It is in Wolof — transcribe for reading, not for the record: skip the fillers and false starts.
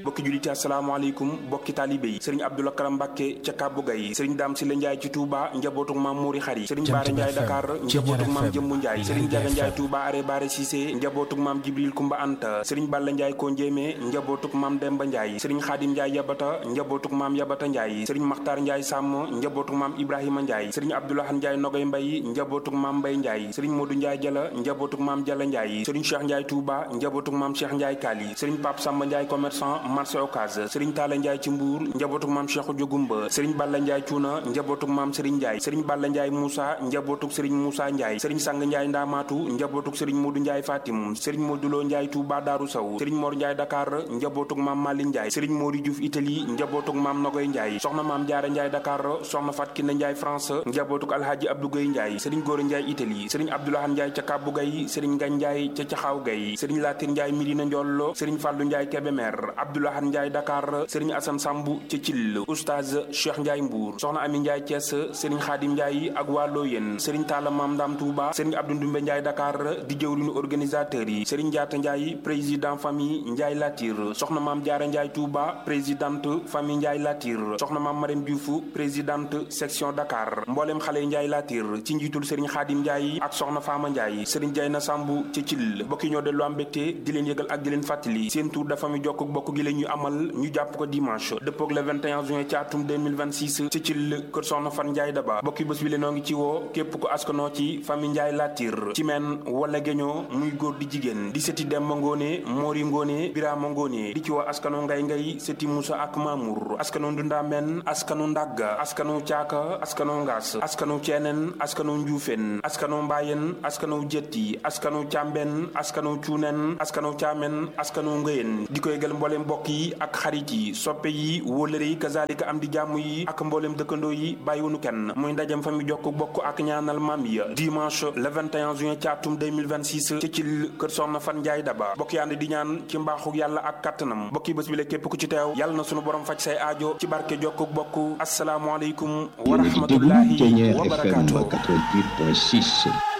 bokki juliti asalaamaaleykum bokki taalibe yi sëriñ Abdoulaye Karam Mbàkke ca Kàbbu Gay sëriñ Daam Sile Njaay ci Touba njabootuk maam Mouri Xari sëriñ Baara Njaay Dakar njabootuk maam Jëmmu Njaay sëriñ Jaga Njaay Touba are Baare Cissé njabootuk maam Jibril Kumba Anta sëriñ Balla Njaay ko njéeme njabootuk maam Demba Njaay sëriñ Xaadim Njaay Yabata njabootuk maam Yabata Njaay sëriñ Maxtaar Njaay Sàmm njabootuk maam Ibrahima Njaay sëriñ Abdoulahan Njaay Nogay Mbay njabootuk maam Mbay Njaay sëriñ Modou Njaay Jala njabootuk maam Jala Njaay sëriñ Cheikh Njaay Touba njabootuk maam Cheikh Njaay Kaali sëriñ Pape Samba Njaay commerçant marché Ocass sëriñ Talla Njaay ci Mbuur njabootuk maam Cheikhu Jogumba sëriñ Balla Njaay Cuuna njabootuk maam Sëriñ Njaay sëriñ Balla Njaay Moussa njabootuk sëriñ Moussa Njaay sëriñ Sang Njaay Ndaamaatu njabootuk sëriñ Modou Njaay Fatim sëriñ Modou Njaay Touba Daaru Saw sëriñ Mor Njaay Dakar njabootuk maam Mali Njaay sëriñ Mori Diouf Italie njabootuk maam Nogoy Njaay soxna maam Jaara Njaay Dakar soxna Fat Kinne Njaay France njabootuk Alhaaji Abdou Gay Njaay sëriñ Góora Njaay Italie sëriñ Abdoulahan Njaay ca Kàbbu Gay sëriñ Ngañ Njaay ca Caxaaw Gay sëriñ Latir Njaay Mirina Njollo sëriñ Fallu Njaay Kebemer Abdoulahan Njaay Dakar sëriñ Asan Sambu ca Cil oustaz Cheikh Njaay Mbuur soxna Ami Njaay Thiès sëriñ Xaadim Njaay ak waa Looyeen sëriñ Taala Maam Ndam Touba sëriñ Abdou Ndumbe Njaay Dakar di jëwriñu organisateur yi sëriñ Njaata Njaay président famille Njaay Latir soxna maam Jaara Njaay Touba présidente famille Njaay Latir soxna maam Marème Diouf présidente section Dakar mboolem xale Njaay Latir ci njiitul sëriñ Xaadim Njaay ak soxna Faama Njaay sëriñ Jay na Sambu ci Cil bokki ñoo dellu am mbégte di leen yëgal ak di leen fàttali seen tour dafa mi jokk bokk gi la ñu amal ñu jàpp ko dimanche dëppook le 21 juin ci atum 2026 ci Cil kër soxna Fan Njaay Daba bokki bés bi le noo ngi ci woo képp ko askanoo ci famille Njaay Latir ci men wala géñoo muy góor di jigéen di seti Demba Ngoone Moori Ngoone Birama Ngoone di ci woo askanu Ngay Ngay seti Musa ak Mamour askanu Ndunda Men askanu Ndagga askanu Caaka askanu Ngaas askanu Ceeneen askanu Njuufeen askanu Mbaayeen askanu Jetti askanu Càmbeen askanu Cuuneen askanu Caamen askanu Ngëyeen di ko yëgal mboolem mbokk yi ak xarit yi soppe yi wóolëre yi kazalika am di jàmm yi ak mboolem dëkkandoo yi bàyyiwunu kenn muy ndajam fa mi jokk bokk ak ñaanal maam yi dimanche le 21 juin ci atum 2026 ci Cil kër soxna Fan Njaay Daba bokk yànd di ñaan ci mbaaxu yàlla ak kattanam bokki bés bi la képp ku ci teew yàlla na sunu borom faj say aajo ci barke jokk bokk asalaamaaleykum wa rahmatullahi wa barakaatu.